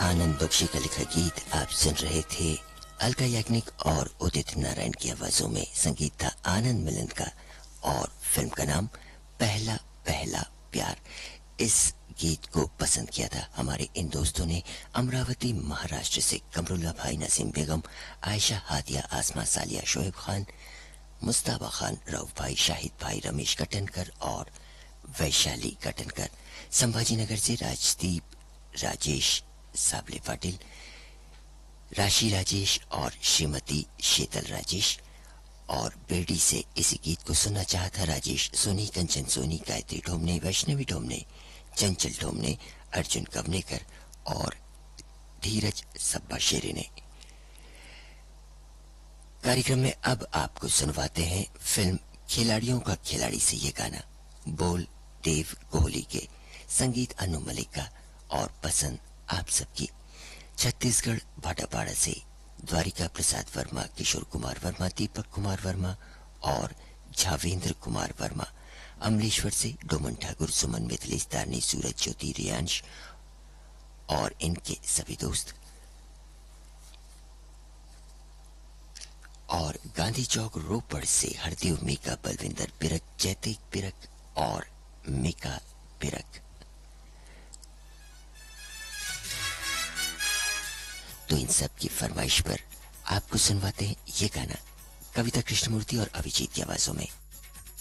आनंद बख्शी का लिखा गीत आप सुन रहे थे। अलका याग्निक और उदित नारायण की आवाजों में संगीत था आनंद मिलन का और फिल्म का नाम पहला पहला प्यार। इस गीत को पसंद किया था हमारे इन दोस्तों ने अमरावती महाराष्ट्र से कमरुल्ला भाई, नसीम बेगम, आयशा, हादिया, आसमा, सालिया, शोएब खान, मुस्ताबा खान, रऊफ भाई, शाहिद भाई, रमेश कटनकर और वैशाली कटनकर। संभाजी नगर से राजदीप, राजेश, साबले पाटिल, राशि राजेश और श्रीमती शीतल राजेश। और बेड़ी से इसी गीत को सुनना चाहता राजेश सोनी, कंचन सोनी, गायत्री ढोमने, वैष्णवी ढोमने, चंचल ढोमने, अर्जुन कवनेकर और धीरज सब्बा शेरे ने। कार्यक्रम में अब आपको सुनवाते हैं फिल्म खिलाड़ियों का खिलाड़ी से ये गाना। बोल देव कोहली के, संगीत अनु मलिक का और पसंद आप सबकी। छत्तीसगढ़ भाटापाड़ा से द्वारिका प्रसाद वर्मा, किशोर कुमार वर्मा, दीपक कुमार वर्मा और झावेंद्र कुमार वर्मा। अमलेश्वर से डोमन ठाकुर, सुमन, मिथिलेश तारनी, सूरज, ज्योति, रियांश और इनके सभी दोस्त। और गांधी चौक रोपड़ से हरदेव, मीका, बलविंदर पिरक, जैतिक पिरक और मीका पिरक। तो इन सब की फरमाइश पर आपको सुनवाते हैं ये गाना कविता कृष्णमूर्ति और अभिजीत की आवाजों में।